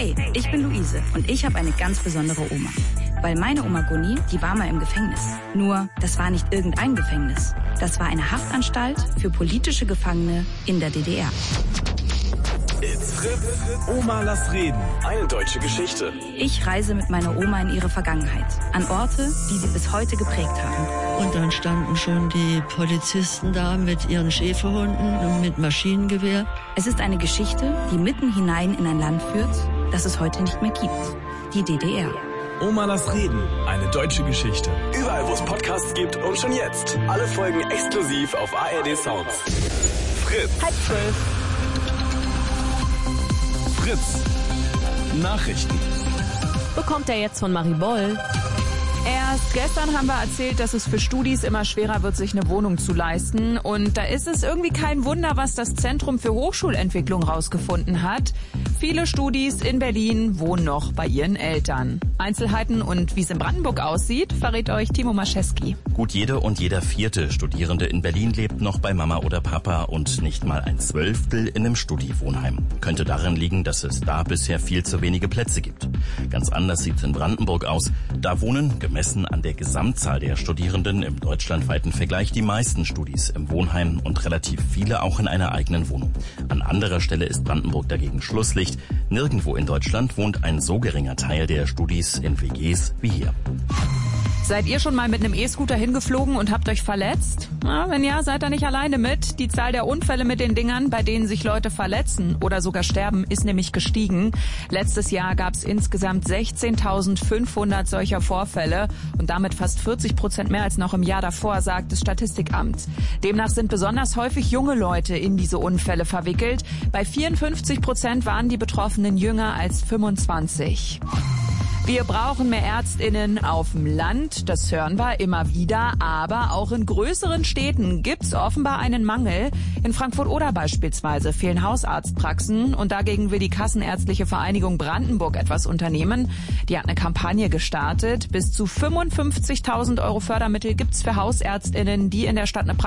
Hey, ich bin Luise und ich habe eine ganz besondere Oma. Weil meine Oma Gunni, die war mal im Gefängnis. Nur, das war nicht irgendein Gefängnis. Das war eine Haftanstalt für politische Gefangene in der DDR. It's Fritz. Oma, lass reden. Eine deutsche Geschichte. Ich reise mit meiner Oma in ihre Vergangenheit. An Orte, die sie bis heute geprägt haben. Und dann standen schon die Polizisten da mit ihren Schäferhunden und mit Maschinengewehr. Es ist eine Geschichte, die mitten hinein in ein Land führt, das es heute nicht mehr gibt. Die DDR. Oma, lass reden. Eine deutsche Geschichte. Überall, wo es Podcasts gibt und schon jetzt. Alle Folgen exklusiv auf ARD Sounds. Fritz. 11:30. Fritz. Nachrichten. Bekommt er jetzt von Marie Boll. Erst gestern haben wir erzählt, dass es für Studis immer schwerer wird, sich eine Wohnung zu leisten. Und da ist es irgendwie kein Wunder, was das Zentrum für Hochschulentwicklung rausgefunden hat. Viele Studis in Berlin wohnen noch bei ihren Eltern. Einzelheiten und wie es in Brandenburg aussieht, verrät euch Timo Maschewski. Gut jede und jeder vierte Studierende in Berlin lebt noch bei Mama oder Papa und nicht mal ein Zwölftel in einem Studi-Wohnheim. Könnte daran liegen, dass es da bisher viel zu wenige Plätze gibt. Ganz anders sieht es in Brandenburg aus. Da wohnen, gemessen an der Gesamtzahl der Studierenden im deutschlandweiten Vergleich, die meisten Studis im Wohnheim und relativ viele auch in einer eigenen Wohnung. An anderer Stelle ist Brandenburg dagegen Schlusslicht. Nirgendwo in Deutschland wohnt ein so geringer Teil der Studis in WGs wie hier. Seid ihr schon mal mit einem E-Scooter hingeflogen und habt euch verletzt? Na, wenn ja, seid ihr nicht alleine mit. Die Zahl der Unfälle mit den Dingern, bei denen sich Leute verletzen oder sogar sterben, ist nämlich gestiegen. Letztes Jahr gab es insgesamt 16.500 solcher Vorfälle und damit fast 40% mehr als noch im Jahr davor, sagt das Statistikamt. Demnach sind besonders häufig junge Leute in diese Unfälle verwickelt. Bei 54% waren die Betroffenen jünger als 25. Wir brauchen mehr ÄrztInnen auf dem Land, das hören wir immer wieder, aber auch in größeren Städten gibt's offenbar einen Mangel. In Frankfurt-Oder beispielsweise fehlen Hausarztpraxen und dagegen will die Kassenärztliche Vereinigung Brandenburg etwas unternehmen. Die hat eine Kampagne gestartet. Bis zu 55.000 € Fördermittel gibt's für HausärztInnen, die in der Stadt eine